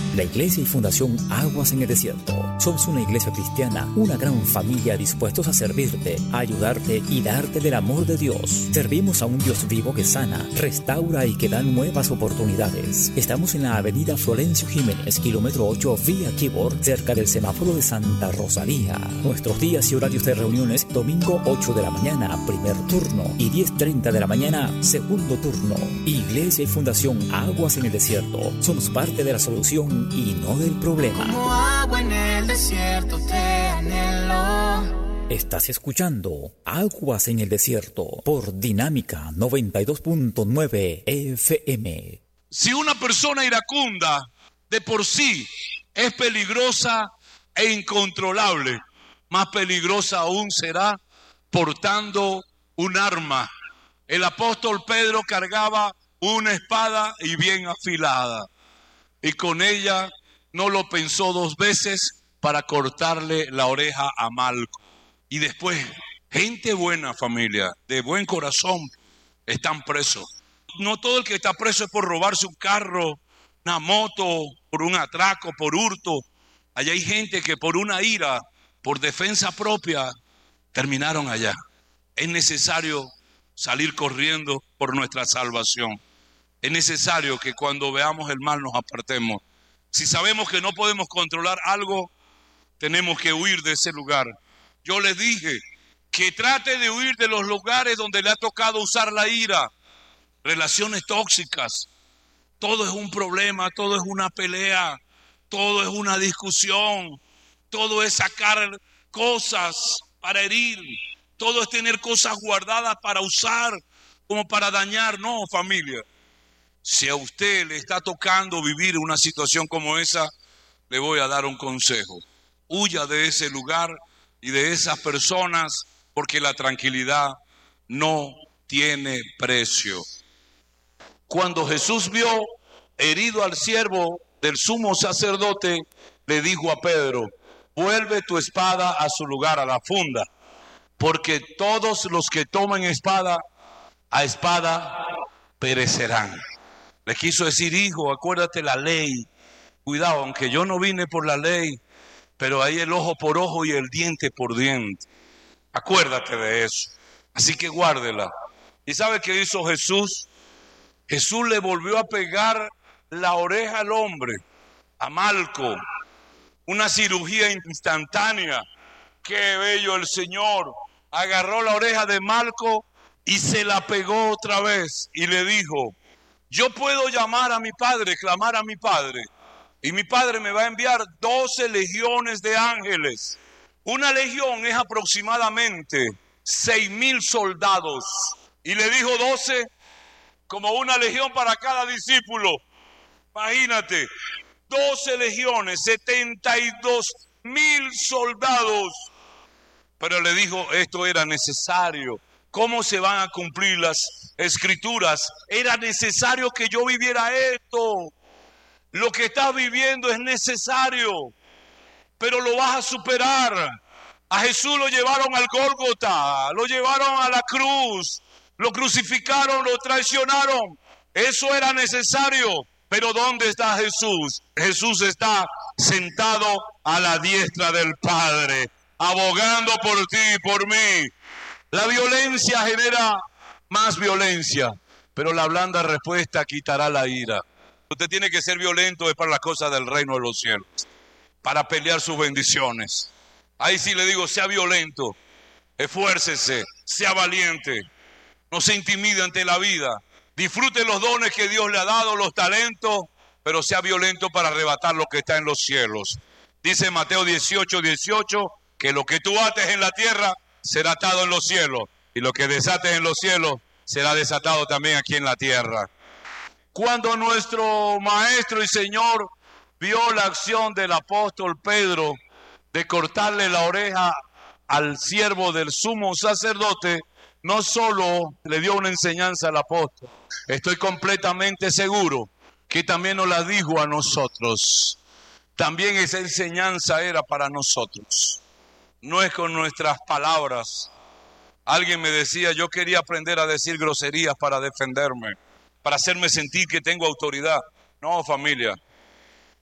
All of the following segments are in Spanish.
La Iglesia y Fundación Aguas en el Desierto. Somos una iglesia cristiana, una gran familia dispuestos a servirte, a ayudarte y darte del amor de Dios. Servimos a un Dios vivo que sana, restaura y que da nuevas oportunidades. Estamos en la avenida Florencio Jiménez, kilómetro 8, vía Keyboard, cerca del semáforo de Santa Rosalía. Nuestros días y horarios de reuniones: domingo 8 de la mañana, primer turno, y 10:30 de la mañana, segundo turno. Iglesia y Fundación Aguas en el Desierto. Somos parte de la solución y no del problema. Como agua en el desierto te anhelo. Estás escuchando Aguas en el Desierto por Dinámica 92.9 FM. Si una persona iracunda de por sí es peligrosa e incontrolable, más peligrosa aún será portando un arma. El apóstol Pedro cargaba una espada y bien afilada, y con ella no lo pensó dos veces para cortarle la oreja a Malco. Y después, gente buena, familia, de buen corazón, están presos. No todo el que está preso es por robarse un carro, una moto, por un atraco, por hurto. Allá hay gente que por una ira, por defensa propia, terminaron allá. Es necesario salir corriendo por nuestra salvación. Es necesario que cuando veamos el mal nos apartemos. Si sabemos que no podemos controlar algo, tenemos que huir de ese lugar. Yo les dije que trate de huir de los lugares donde le ha tocado usar la ira. Relaciones tóxicas. Todo es un problema, todo es una pelea, todo es una discusión, todo es sacar cosas para herir, todo es tener cosas guardadas para usar, como para dañar. No, familia. Si a usted le está tocando vivir una situación como esa, le voy a dar un consejo. Huya de ese lugar y de esas personas, porque la tranquilidad no tiene precio. Cuando Jesús vio herido al siervo del sumo sacerdote, le dijo a Pedro: vuelve tu espada a su lugar, a la funda, porque todos los que tomen espada, a espada perecerán. Le quiso decir: hijo, acuérdate la ley. Cuidado, aunque yo no vine por la ley, pero hay el ojo por ojo y el diente por diente. Acuérdate de eso. Así que guárdela. ¿Y sabe qué hizo Jesús? Jesús le volvió a pegar la oreja al hombre, a Malco. Una cirugía instantánea. Qué bello el Señor. Agarró la oreja de Malco y se la pegó otra vez y le dijo: yo puedo llamar a mi Padre, clamar a mi Padre, y mi Padre me va a enviar 12 legiones de ángeles. Una legión es aproximadamente 6,000 soldados. Y le dijo 12, como una legión para cada discípulo. Imagínate, 12 legiones, 72,000 soldados. Pero le dijo, esto era necesario. ¿Cómo se van a cumplir las escrituras? Era necesario que yo viviera esto. Lo que estás viviendo es necesario, pero lo vas a superar. A Jesús lo llevaron al Gólgota, lo llevaron a la cruz, lo crucificaron, lo traicionaron. Eso era necesario. Pero ¿dónde está Jesús? Jesús está sentado a la diestra del Padre, abogando por ti y por mí. La violencia genera más violencia, pero la blanda respuesta quitará la ira. Usted tiene que ser violento es para las cosas del reino de los cielos, para pelear sus bendiciones. Ahí sí le digo, sea violento, esfuércese, sea valiente, no se intimide ante la vida. Disfrute los dones que Dios le ha dado, los talentos, pero sea violento para arrebatar lo que está en los cielos. Dice Mateo 18:18, que lo que tú ates en la tierra será atado en los cielos, y lo que desates en los cielos será desatado también aquí en la tierra. Cuando nuestro Maestro y Señor vio la acción del apóstol Pedro de cortarle la oreja al siervo del sumo sacerdote, no solo le dio una enseñanza al apóstol, estoy completamente seguro que también nos la dijo a nosotros. También esa enseñanza era para nosotros. No es con nuestras palabras. Alguien me decía, yo quería aprender a decir groserías para defenderme, para hacerme sentir que tengo autoridad. No, familia.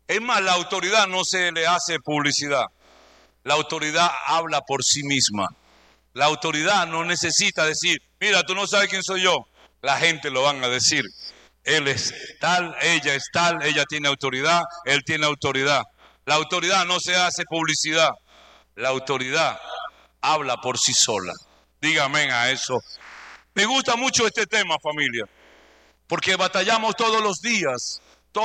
Es más, la autoridad no se le hace publicidad. La autoridad habla por sí misma. La autoridad no necesita decir, mira, tú no sabes quién soy yo. La gente lo van a decir. Él es tal, ella tiene autoridad, él tiene autoridad. La autoridad no se hace publicidad. La autoridad habla por sí sola. Dígame a eso. Me gusta mucho este tema, familia, porque batallamos todos los días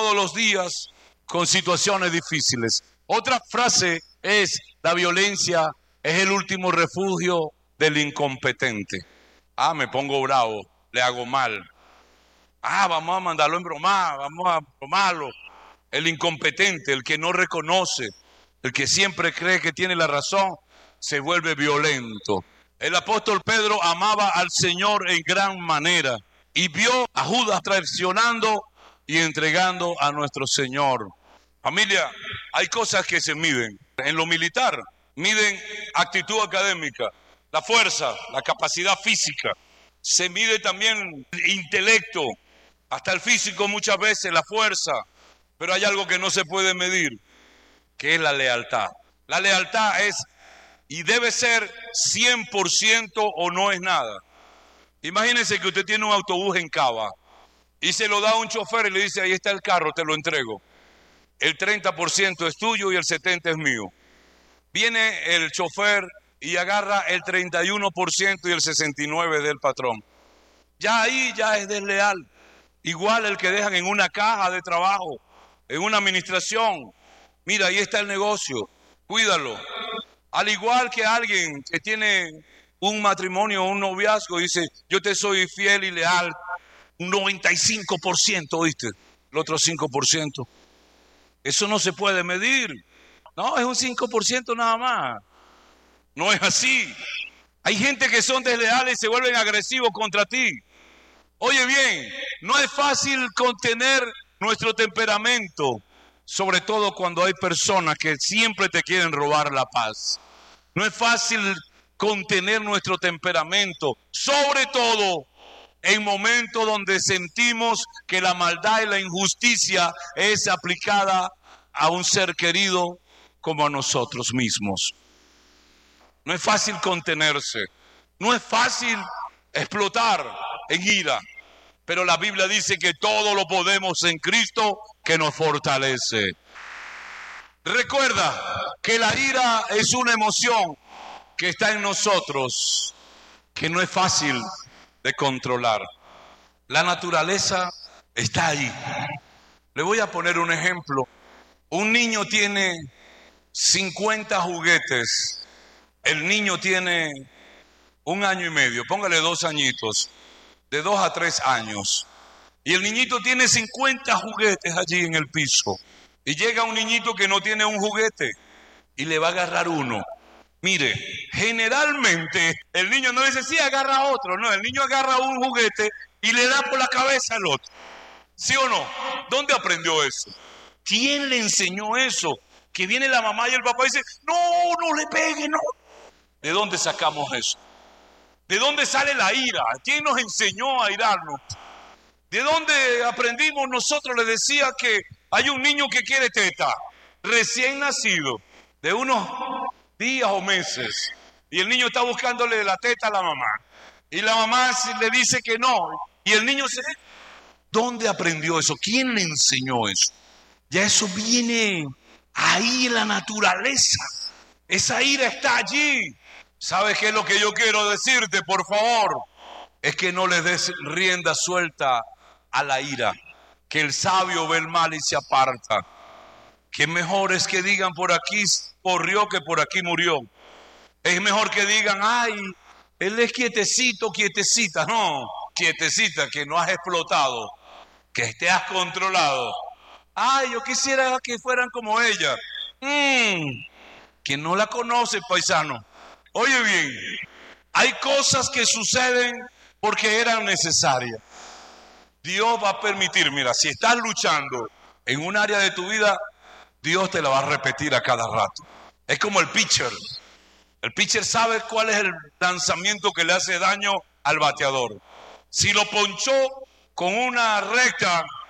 con situaciones difíciles. Otra frase es, la violencia es el último refugio del incompetente. Me pongo bravo, le hago mal. Vamos a mandarlo en broma, vamos a bromarlo. El incompetente, el que no reconoce, el que siempre cree que tiene la razón, se vuelve violento. El apóstol Pedro amaba al Señor en gran manera y vio a Judas traicionando y entregando a nuestro Señor. Familia, hay cosas que se miden. En lo militar, miden actitud académica, la fuerza, la capacidad física. Se mide también el intelecto, hasta el físico muchas veces, la fuerza. Pero hay algo que no se puede medir, que es la lealtad. La lealtad es y debe ser 100% o no es nada. Imagínense que usted tiene un autobús en Cava y se lo da a un chofer y le dice, ahí está el carro, te lo entrego. El 30% es tuyo y el 70% es mío. Viene el chofer y agarra el 31% y el 69% del patrón. Ya ahí ya es desleal. Igual el que dejan en una caja de trabajo, en una administración. Mira, ahí está el negocio, cuídalo. Al igual que alguien que tiene un matrimonio, un noviazgo, dice, yo te soy fiel y leal, un 95%, ¿viste? El otro 5%. Eso no se puede medir. No, es un 5% nada más. No es así. Hay gente que son desleales y se vuelven agresivos contra ti. Oye bien, no es fácil contener nuestro temperamento, sobre todo cuando hay personas que siempre te quieren robar la paz. No es fácil contener nuestro temperamento, sobre todo en momentos donde sentimos que la maldad y la injusticia es aplicada a un ser querido como a nosotros mismos. No es fácil contenerse, no es fácil explotar en ira, pero la Biblia dice que todo lo podemos en Cristo que nos fortalece. Recuerda que la ira es una emoción que está en nosotros, que no es fácil de controlar. La naturaleza está ahí. Le voy a poner un ejemplo. Un niño tiene 50 juguetes. El niño tiene 1 año y medio, póngale 2 añitos, de 2 a 3 años. Y el niñito tiene 50 juguetes allí en el piso. Y llega un niñito que no tiene un juguete y le va a agarrar uno. Mire, generalmente el niño no dice, sí, agarra otro. No, el niño agarra un juguete y le da por la cabeza al otro. ¿Sí o no? ¿Dónde aprendió eso? ¿Quién le enseñó eso? Que viene la mamá y el papá y dice, no, no le pegue, no. ¿De dónde sacamos eso? ¿De dónde sale la ira? ¿Quién nos enseñó a irarnos? ¿De dónde aprendimos? Nosotros les decía que hay un niño que quiere teta, recién nacido, de unos días o meses, y el niño está buscándole la teta a la mamá, y la mamá le dice que no, y el niño se... ¿Dónde aprendió eso? ¿Quién le enseñó eso? Ya eso viene ahí en la naturaleza, esa ira está allí. ¿Sabes qué es lo que yo quiero decirte, por favor? Es que no le des rienda suelta a la ira, que el sabio ve el mal y se aparta. Que mejor es que digan por aquí corrió que por aquí murió. Es mejor que digan, ay, él es quietecito, quietecita. No, quietecita, que no has explotado, que te has controlado. Ay, yo quisiera que fueran como ella. Que no la conoce, paisano. Oye bien, hay cosas que suceden porque eran necesarias. Dios va a permitir, mira, si estás luchando en un área de tu vida, Dios te la va a repetir a cada rato. Es como el pitcher. El pitcher sabe cuál es el lanzamiento que le hace daño al bateador. Si lo ponchó con una recta,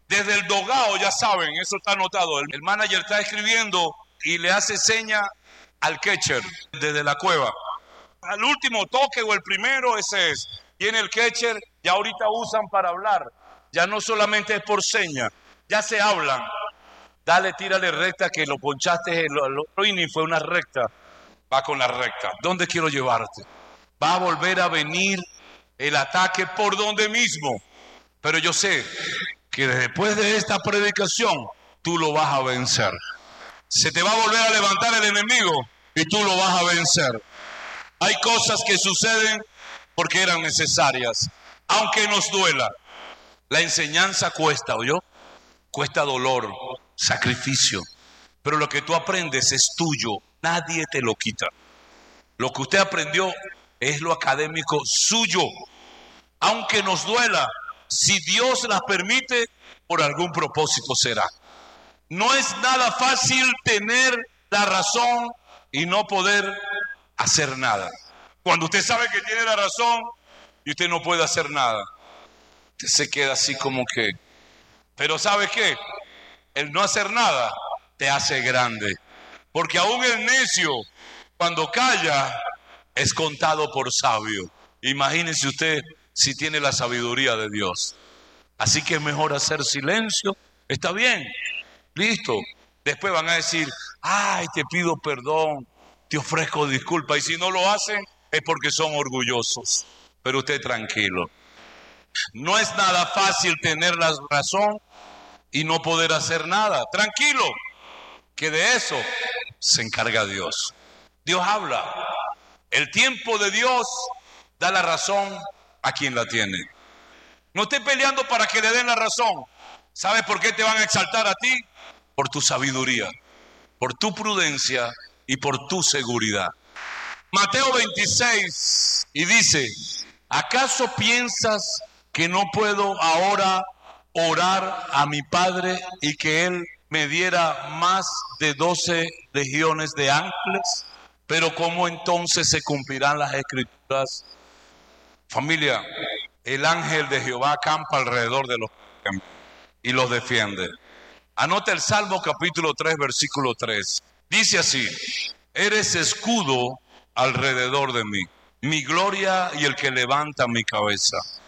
Desde el dogao, ya saben, eso está anotado. El manager está escribiendo y le hace seña al catcher desde la cueva. Al último toque o el primero, ese es. Tiene el catcher, ya ahorita usan para hablar. Ya no solamente es por seña, ya se hablan. Dale, tírale recta, que lo ponchaste, el otro inning fue una recta. Va con la recta. ¿Dónde quiero llevarte? Va a volver a venir el ataque por donde mismo. Pero yo sé que después de esta predicación, tú lo vas a vencer. Se te va a volver a levantar el enemigo y tú lo vas a vencer. Hay cosas que suceden porque eran necesarias, aunque nos duela. La enseñanza cuesta, ¿oyó? Cuesta dolor, sacrificio, pero lo que tú aprendes es tuyo, nadie te lo quita. Lo que usted aprendió es lo académico suyo, aunque nos duela. Si Dios las permite, por algún propósito será. No es nada fácil tener la razón y no poder hacer nada. Cuando usted sabe que tiene la razón y usted no puede hacer nada, usted se queda así como que... Pero ¿sabe qué? El no hacer nada te hace grande. Porque aún el necio, cuando calla, es contado por sabio. Imagínese usted si tiene la sabiduría de Dios. Así que es mejor hacer silencio. Está bien, listo. Después van a decir, ay, te pido perdón, te ofrezco disculpas. Y si no lo hacen, es porque son orgullosos. Pero usted tranquilo. No es nada fácil tener la razón y no poder hacer nada. Tranquilo, que de eso se encarga Dios. Dios habla. El tiempo de Dios da la razón a quien la tiene. No esté peleando para que le den la razón. ¿Sabes por qué te van a exaltar a ti? Por tu sabiduría, por tu prudencia y por tu seguridad. Mateo 26 y dice, ¿acaso piensas que no puedo ahora orar a mi Padre y que Él me diera más de 12 legiones de ángeles? Pero ¿cómo entonces se cumplirán las escrituras? Familia, el ángel de Jehová acampa alrededor de los y los defiende. Anota el Salmo capítulo 3, versículo 3. Dice así, eres escudo alrededor de mí, mi gloria y el que levanta mi cabeza.